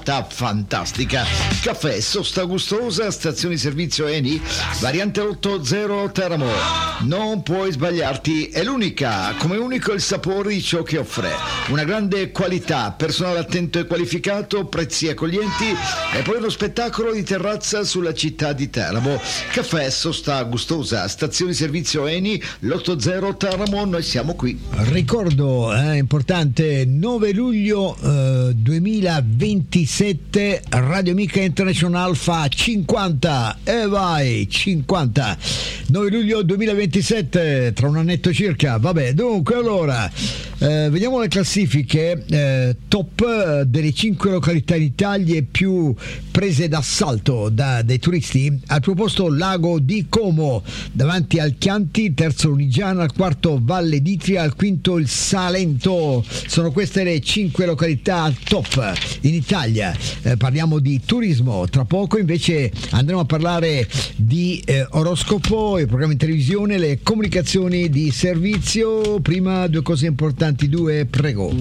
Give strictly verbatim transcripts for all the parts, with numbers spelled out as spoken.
Fantastica. Caffè, sosta gustosa, stazione di servizio Eni, variante otto zero Teramo. Non puoi sbagliarti, è l'unica, come unico il sapore di ciò che offre. Una grande qualità, personale attento e qualificato, prezzi accoglienti e poi lo spettacolo di terrazza sulla città di Teramo. Caffè, sosta gustosa, stazione di servizio Eni, l'otto zero Teramo, noi siamo qui. Ricordo, è eh, importante, nove luglio eh, duemilaventisei Radio Amica International fa cinquanta e vai cinquanta nove luglio duemilaventisette, tra un annetto circa. Vabbè, dunque allora eh, vediamo le classifiche eh, top delle cinque località in Italia più prese d'assalto da, dai turisti. Al primo posto Lago di Como, davanti al Chianti, terzo Lunigiana, al quarto Valle d'Itria, al quinto il Salento. Sono queste le cinque località top in Italia. Eh, parliamo di turismo. Tra poco invece andremo a parlare di eh, oroscopo, il programma in televisione, le comunicazioni di servizio. Prima due cose importanti, due, prego.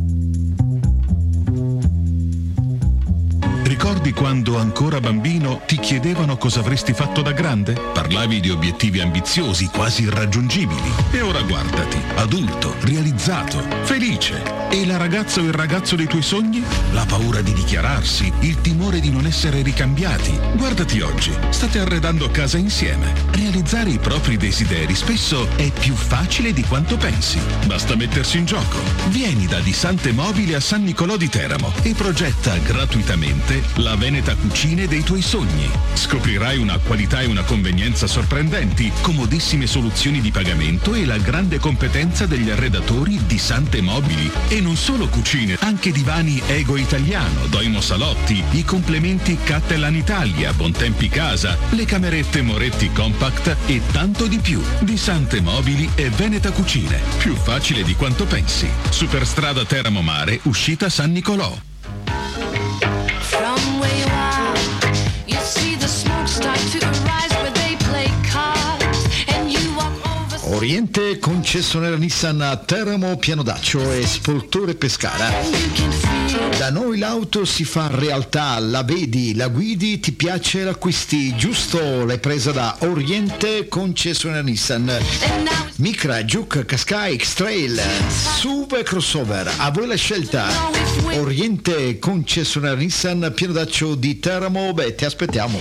Ricordi quando ancora bambino ti chiedevano cosa avresti fatto da grande? Parlavi di obiettivi ambiziosi, quasi irraggiungibili. E ora guardati, adulto, realizzato, felice. E la ragazza o il ragazzo dei tuoi sogni? La paura di dichiararsi, il timore di non essere ricambiati. Guardati oggi, state arredando casa insieme. Realizzare i propri desideri spesso è più facile di quanto pensi. Basta mettersi in gioco. Vieni da Disante Mobili a San Nicolò di Teramo e progetta gratuitamente la Veneta Cucine dei tuoi sogni. Scoprirai una qualità e una convenienza sorprendenti, comodissime soluzioni di pagamento e la grande competenza degli arredatori di Sante Mobili. E non solo cucine, anche divani Ego Italiano, Doimo Salotti, i complementi Cattelan Italia, Bontempi Casa, le camerette Moretti Compact e tanto di più. Di Sante Mobili e Veneta Cucine. Più facile di quanto pensi. Superstrada Teramo Mare, uscita San Nicolò. Oriente, concessionaria Nissan a Teramo, Pianodaccio e Spoltore Pescara. Da noi l'auto si fa realtà, la vedi, la guidi, ti piace, l'acquisti, giusto? L'hai presa da Oriente, concessionaria Nissan. Micra, Juke, Qashqai, X-Trail, S U V e crossover, a voi la scelta. Oriente, concessionaria Nissan, Pianodaccio di Teramo, beh, ti aspettiamo.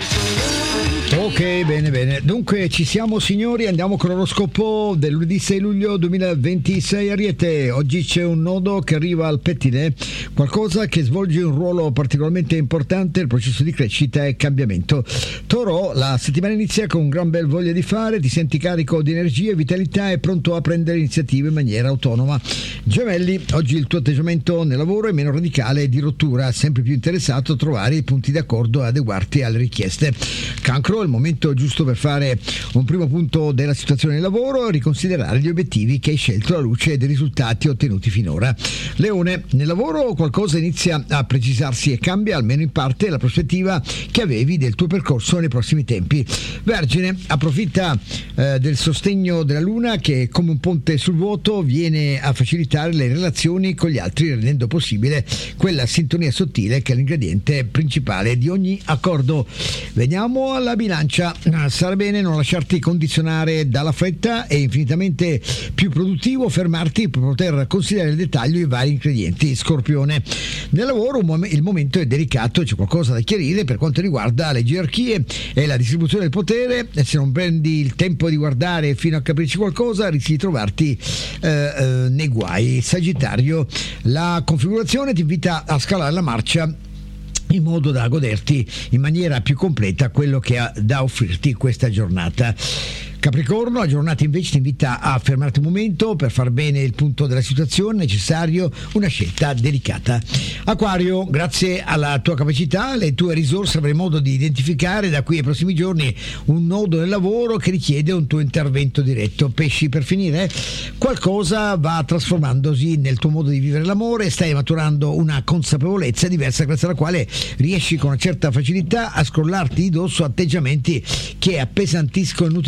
Ok, bene, bene. Dunque ci siamo signori, andiamo con l'oroscopo del lunedì sei luglio duemilaventisei. Ariete, oggi c'è un nodo che arriva al pettine, qualcosa che svolge un ruolo particolarmente importante nel processo di crescita e cambiamento. Toro, la settimana inizia con un gran bel voglia di fare, ti senti carico di energia e vitalità e pronto a prendere iniziative in maniera autonoma. Gemelli, oggi il tuo atteggiamento nel lavoro è meno radicale e di rottura, sempre più interessato a trovare i punti d'accordo e adeguarti alle richieste. Cancro, il momento giusto per fare un primo punto della situazione del lavoro e riconsiderare gli obiettivi che hai scelto alla luce dei risultati ottenuti finora. Leone, nel lavoro qualcosa inizia a precisarsi e cambia almeno in parte la prospettiva che avevi del tuo percorso nei prossimi tempi. Vergine, approfitta eh, del sostegno della luna che come un ponte sul vuoto viene a facilitare le relazioni con gli altri, rendendo possibile quella sintonia sottile che è l'ingrediente principale di ogni accordo. Veniamo alla bilancia. Sarà bene non lasciarti condizionare dalla fretta, è infinitamente più produttivo fermarti per poter considerare il dettaglio i vari ingredienti. Scorpione, nel lavoro il momento è delicato, c'è qualcosa da chiarire per quanto riguarda le gerarchie e la distribuzione del potere. Se non prendi il tempo di guardare fino a capirci qualcosa rischi di trovarti eh, eh, nei guai. Sagittario, la configurazione ti invita a scalare la marcia in modo da goderti in maniera più completa quello che ha da offrirti questa giornata. Capricorno, la giornata invece ti invita a fermarti un momento per far bene il punto della situazione, necessario una scelta delicata. Acquario, grazie alla tua capacità, le tue risorse avrai modo di identificare da qui ai prossimi giorni un nodo nel lavoro che richiede un tuo intervento diretto. Pesci, per finire, qualcosa va trasformandosi nel tuo modo di vivere l'amore, stai maturando una consapevolezza diversa grazie alla quale riesci con una certa facilità a scrollarti di dosso atteggiamenti che appesantiscono inutilmente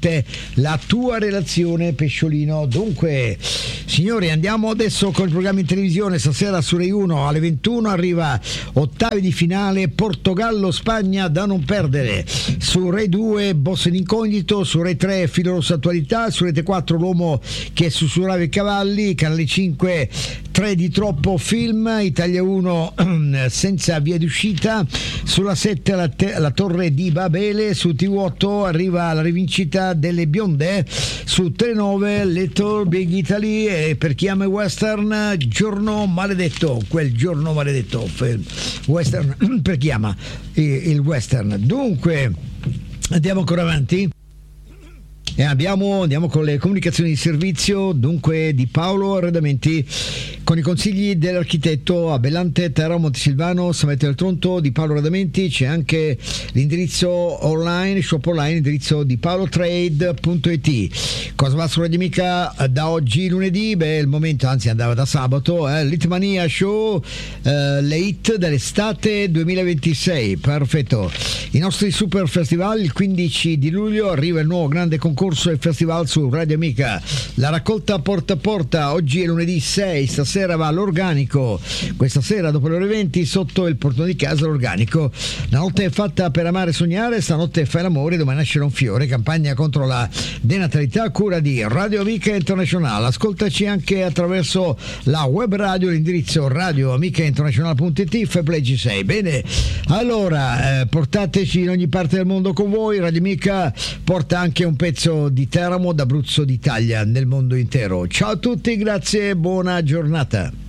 te la tua relazione, pesciolino. Dunque, signori, andiamo adesso con il programma in televisione. Stasera su Rai uno alle ventuno arriva ottavi di finale Portogallo-Spagna da non perdere. Su Rai due Boss in incognito, su Rai tre Filo Rosso Attualità, su Rete quattro L'uomo che sussurrava i cavalli, Canale cinque tre di troppo film, Italia uno senza via d'uscita, sulla sette la, te- la Torre di Babele, su T V otto arriva la rivincita delle bionde, su Telenove Little Big Italy e per chi ama i western Giorno maledetto, quel giorno maledetto western per chi ama il western. Dunque andiamo ancora avanti. E abbiamo, andiamo con le comunicazioni di servizio, dunque di Paolo Arredamenti, con i consigli dell'architetto a Bellante, Terra, Montesilvano, San Meteo del Tronto. Di Paolo Arredamenti c'è anche l'indirizzo online, shop online, l'indirizzo di paolotrade punto it. Cosa va su Radio Amica da oggi lunedì? Beh, il momento, anzi andava da sabato, eh, l'Hitmania Show, eh, le hit dell'estate duemilaventisei, perfetto. I nostri super festival, il quindici di luglio arriva il nuovo grande concorso e festival su Radio Amica, la raccolta porta a porta. Oggi è lunedì sei, stasera va all'organico, questa sera dopo le ore venti sotto il portone di casa l'organico. La notte è fatta per amare e sognare, stanotte fai l'amore, domani nascerà un fiore, campagna contro la denatalità a cura di Radio Amica International. Ascoltaci anche attraverso la web radio, l'indirizzo radio amica international punto it, Febble G sei. Bene, allora eh, portateci in ogni parte del mondo con voi. Radio Amica porta anche un pezzo di Teramo, d'Abruzzo, d'Italia nel mondo intero. Ciao a tutti, grazie, buona giornata.